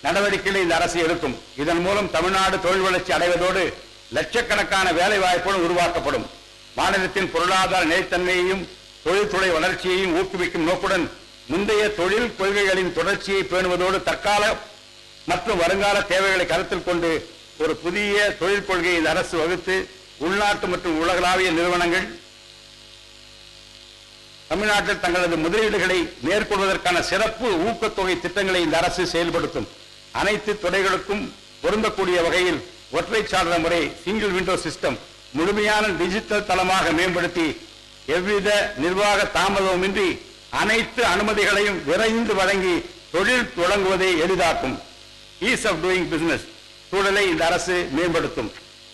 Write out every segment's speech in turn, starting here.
நடவடிக்கைகளை இந்த அரசு எடுக்கும். இதன் மூலம் தமிழ்நாடு தொழில் வளர்ச்சி அடைவதோடு லட்சக்கணக்கான வேலை வாய்ப்புகளும் உருவாக்கப்படும். மாநிலத்தின் பொருளாதார நிலைத்தன்மையையும் தொழில்துறை வளர்ச்சியையும் ஊக்குவிக்கும் நோக்குடன் முந்தைய தொழில் கொள்கைகளின் தொடர்ச்சியை பேணுவதோடு தற்கால மற்றும் வருங்கால தேவைகளை கருத்தில் கொண்டு ஒரு புதிய தொழில் கொள்கையை இந்த அரசு வகுத்து உள்நாட்டு மற்றும் உலகளாவிய நிறுவனங்கள் தமிழ்நாட்டில் தங்களது முதலீடுகளை மேற்கொள்வதற்கான சிறப்பு ஊக்கத்தொகை திட்டங்களை இந்த அரசு செயல்படுத்தும். அனைத்து துறைகளுக்கும் பொருந்தக்கூடிய வகையில் ஒற்றை சாளர முறை சிங்கிள் விண்டோ சிஸ்டம் முழுமையான டிஜிட்டல் தளமாக மேம்படுத்தி எவ்வித நிர்வாக தாமதமின்றி அனைத்து அனுமதிகளையும் விரைந்து வழங்கி தொழில் தொடங்குவதை எளிதாக்கும். ஈஸ் ஆஃப் டூயிங் பிசினஸ் சூழலை இந்த அரசு மேம்படுத்தும்.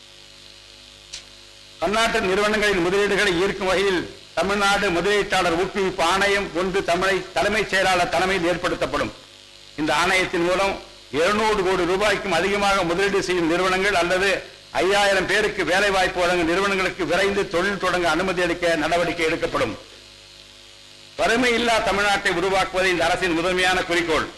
பன்னாட்டு நிறுவனங்களின் முதலீடுகளை ஈர்க்கும் வகையில் தமிழ்நாடு முதலீட்டாளர் ஊக்குவிப்பு ஆணையம் ஒன்று தலைமைச் செயலாளர் தலைமையில் ஏற்படுத்தப்படும். இந்த ஆணையத்தின் மூலம் 200 கோடி ரூபாய்க்கும் அதிகமாக முதலீடு செய்யும் நிறுவனங்கள் அல்லது 5000 பேருக்கு வேலை வாய்ப்பு வழங்கும் நிறுவனங்களுக்கு விரைந்து தொழில் தொடங்க அனுமதி அளிக்க நடவடிக்கை எடுக்கப்படும். வறுமை இல்லா தமிழ்நாட்டை உருவாக்குவதே இந்த அரசின் முதன்மையான குறிக்கோள்.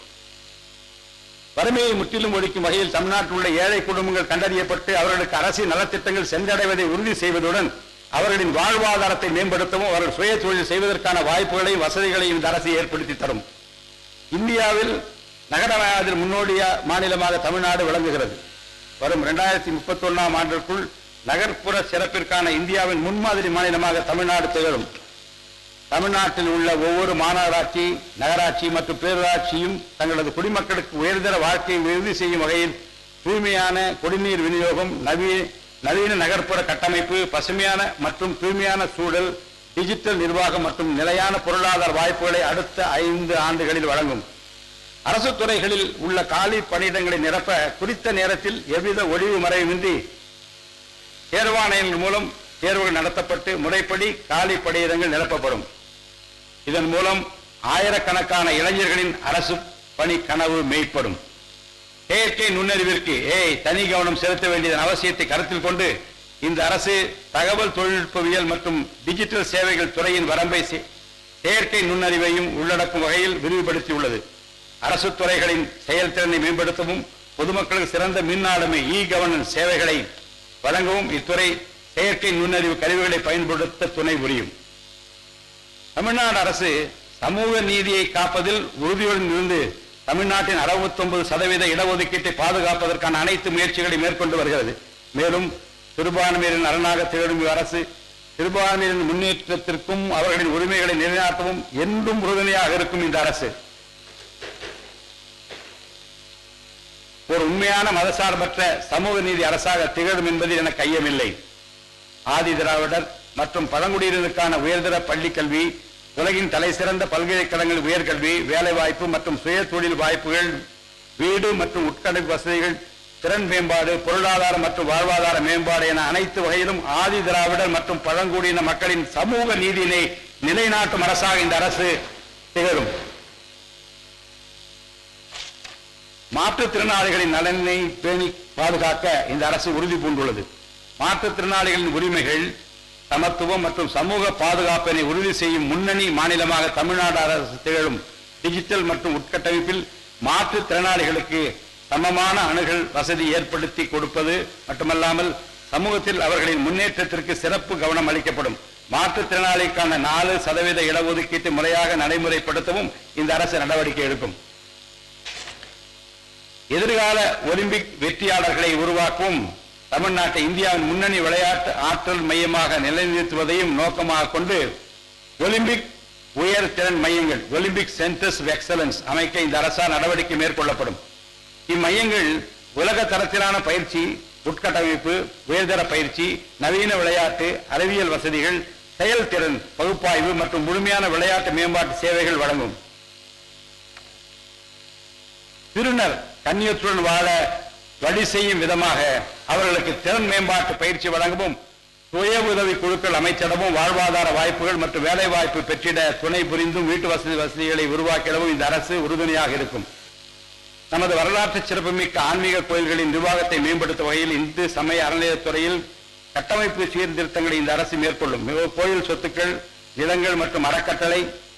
வறுமையை முற்றிலும் ஒழிக்கும் வகையில் தமிழ்நாட்டில் உள்ள ஏழை குடும்பங்கள் கண்டறியப்பட்டு அவர்களுக்கு அரசின் நலத்திட்டங்கள் சென்றடைவதை உறுதி செய்வதுடன் அவர்களின் வாழ்வாதாரத்தை மேம்படுத்தவும் அவர்கள் சுய தொழில் செய்வதற்கான வாய்ப்புகளையும் வசதிகளையும் இந்த அரசு ஏற்படுத்தி தரும். இந்தியாவில் நகரமயமாதல் முன்னோடிய மாநிலமாக தமிழ்நாடு விளங்குகிறது. வரும் 2031ஆம் ஆண்டிற்குள் நகர்ப்புற சிறப்பிற்கான இந்தியாவின் முன்மாதிரி மாநிலமாக தமிழ்நாடு திகழும். தமிழ்நாட்டில் உள்ள ஒவ்வொரு மாநகராட்சி, நகராட்சி மற்றும் பேரூராட்சியும் தங்களது குடிமக்களுக்கு உயர்தர வாழ்க்கையை உறுதி செய்யும் வகையில் தூய்மையான குடிநீர் விநியோகம், நவீன நகர்ப்புற கட்டமைப்பு, பசுமையான மற்றும் தூய்மையான சூழல், டிஜிட்டல் நிர்வாகம் மற்றும் நிலையான பொருளாதார வாய்ப்புகளை அடுத்த 5 ஆண்டுகளில் வழங்கும். அரசு துறைகளில் உள்ள காலி பணியிடங்களை நிரப்ப குறித்த நேரத்தில் எவ்வித ஒளிவு மறைவின்றி தேர்வாணையங்கள் மூலம் தேர்வுகள் நடத்தப்பட்டு முறைப்படி காலி பணியிடங்கள் நிரப்பப்படும். இதன் மூலம் ஆயிரக்கணக்கான இளைஞர்களின் அரசு பணி கனவு மெய்ப்படும். செயற்கை நுண்ணறிவிற்கு தனி கவனம் செலுத்த வேண்டியதன் அவசியத்தை கருத்தில் கொண்டு இந்த அரசு தகவல் தொழில்நுட்பவியல் மற்றும் டிஜிட்டல் சேவைகள் துறையின் வரம்பை செயற்கை நுண்ணறிவையும் உள்ளடக்கும் வகையில் விரிவுபடுத்தியுள்ளது. அரசு துறைகளின் செயல்திறனை மேம்படுத்தவும் பொதுமக்களுக்கு சிறந்த மின் ஆளுமை கவர்னன்ஸ் சேவைகளை வழங்கவும் இத்துறை செயற்கை நுண்ணறிவு கருவிகளை பயன்படுத்த துணை புரியும். தமிழ்நாடு அரசு சமூக நீதியை காப்பதில் உறுதியுடன் இருந்து தமிழ்நாட்டின் 69% இடஒதுக்கீட்டை பாதுகாப்பதற்கான அனைத்து முயற்சிகளை மேற்கொண்டு வருகிறது. மேலும் சிறுபான்மையினரின் அரணாக திகழும் அரசு சிறுபான்மையினரின் முன்னேற்றத்திற்கும் அவர்களின் உரிமைகளை நிலைநாட்டவும் என்றும் உறுதுணையாக இருக்கும். இந்த அரசு ஒரு உண்மையான மதசார்பற்ற சமூக நீதி அரசாக திகழும் என்பதில் எனக்கு ஐயமில்லை. ஆதி திராவிடர் மற்றும் பழங்குடியினருக்கான உயர்தர பள்ளி கல்வி, உலகின் தலை சிறந்த பல்கலைக்கழகங்கள் உயர்கல்வி, வேலைவாய்ப்பு மற்றும் சுய தொழில் வாய்ப்புகள், வீடு மற்றும் உட்கட்டமைப்பு வசதிகள், திறன் மேம்பாடு, பொருளாதார மற்றும் வாழ்வாதார மேம்பாடு என அனைத்து வகையிலும் ஆதி திராவிடர் மற்றும் பழங்குடியின மக்களின் சமூக நீதியினை நிலைநாட்டும் அரசாக இந்த அரசு திகழும். மாற்றுத்திறனாளிகளின் நலனை பேணி பாதுகாக்க இந்த அரசு உறுதி பூண்டுள்ளது. மாற்றுத்திறனாளிகளின் உரிமைகள், சமத்துவம் மற்றும் சமூக பாதுகாப்பினை உறுதி செய்யும் முன்னணி மாநிலமாக தமிழ்நாடு அரசு திகழும். டிஜிட்டல் மற்றும் உட்கட்டமைப்பில் மாற்றுத்திறனாளிகளுக்கு சமமான அணுகல் வசதி ஏற்படுத்தி கொடுப்பது மட்டுமல்லாமல் சமூகத்தில் அவர்களின் முன்னேற்றத்திற்கு சிறப்பு கவனம் அளிக்கப்படும். மாற்றுத்திறனாளிக்கான 4% இடஒதுக்கீட்டு முறையாக நடைமுறைப்படுத்தவும் இந்த அரசு நடவடிக்கை எடுக்கும். எதிர்கால ஒலிம்பிக் வெற்றியாளர்களை உருவாக்கவும் தமிழ்நாட்டை இந்தியாவின் முன்னணி விளையாட்டு ஆற்றல் மையமாக நிலைநிறுத்துவதையும் நோக்கமாக கொண்டு ஒலிம்பிக் உயர் திறன் மையங்கள் ஒலிம்பிக் சென்டர்ஸ் ஆஃப் எக்ஸலன்ஸ் அமைக்க இந்த அரசால் நடவடிக்கை மேற்கொள்ளப்படும். இம்மையங்கள் உலக தரத்திலான பயிற்சி, உட்கட்டமைப்பு, உயர்தர பயிற்சி, நவீன விளையாட்டு, அறிவியல் வசதிகள், செயல்திறன் பகுப்பாய்வு மற்றும் முழுமையான விளையாட்டு மேம்பாட்டு சேவைகள் வழங்கும். திருநர் கண்ணியத்துடன் வாழ வழி செய்யும் விதமாக அவர்களுக்கு திறன் மேம்பாட்டு பயிற்சி வழங்கவும், சுய உதவி குழுக்கள் அமைச்சிடவும், வாழ்வாதார வாய்ப்புகள் மற்றும் வேலை வாய்ப்பு பெற்றிட துணை புரிந்தும் வீட்டு வசதிகளை உருவாக்கிடவும் இந்த அரசு உறுதுணையாக இருக்கும். நமது வரலாற்று சிறப்புமிக்க ஆன்மீக கோயில்களின் நிர்வாகத்தை மேம்படுத்தும் வகையில் இந்து சமய அறநிலையத்துறையில் கட்டமைப்பு சீர்திருத்தங்களை இந்த அரசு மேற்கொள்ளும். கோயில் சொத்துக்கள், நிலங்கள் மற்றும் அறக்கட்டளை